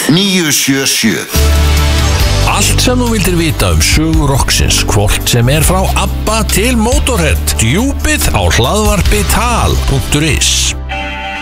977. Allt sem þú vildir vita sögu rocksins, hvort sem frá ABBA til Motorhead, djúpið á hlaðvarpi tal.is.